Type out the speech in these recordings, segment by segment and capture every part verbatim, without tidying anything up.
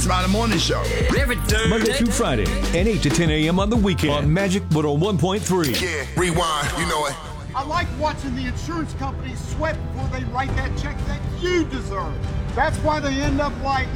Friday morning show. Monday through Friday, and eight to ten a.m. on the weekend on Magic one oh one point three. Yeah, rewind, you know it. I like watching the insurance companies sweat before they write that check that you deserve. That's why they end up like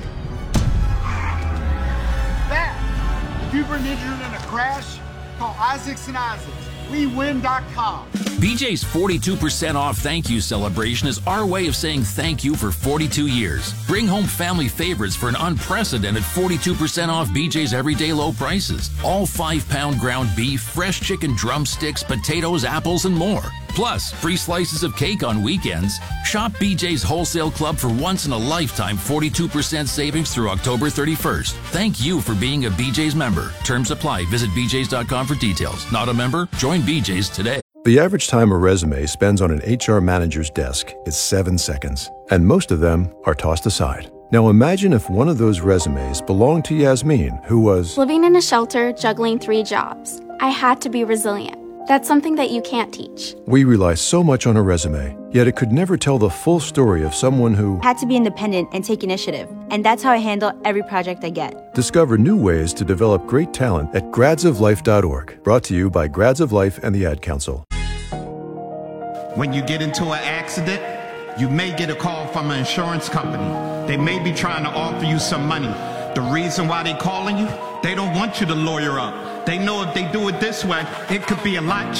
that. If you've been injured in a crash, call Isaacs and Isaacs. we win dot com. B J's forty-two percent off thank you celebration is our way of saying thank you for forty-two years. Bring home family favorites for an unprecedented forty-two percent off B J's everyday low prices. All five-pound ground beef, fresh chicken drumsticks, potatoes, apples, and more. Plus, free slices of cake on weekends. Shop B J's Wholesale Club for once-in-a-lifetime forty-two percent savings through October thirty-first. Thank you for being a B J's member. Terms apply. Visit b j's dot com for details. Not a member? Join B J's today. The average time a resume spends on an H R manager's desk is seven seconds, and most of them are tossed aside. Now imagine if one of those resumes belonged to Yasmin, who was living in a shelter, juggling three jobs. I had to be resilient. That's something that you can't teach. We rely so much on a resume, yet it could never tell the full story of someone who had to be independent and take initiative. And that's how I handle every project I get. Discover new ways to develop great talent at grads of life dot org. Brought to you by Grads of Life and the Ad Council. When you get into an accident, you may get a call from an insurance company. They may be trying to offer you some money. The reason why they're calling you, they don't want you to lawyer up. They know if they do it this way, it could be a lot cheaper.